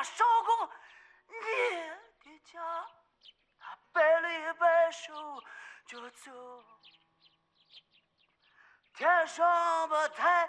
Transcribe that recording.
少公，你的家，他摆了一摆手就走。天上不太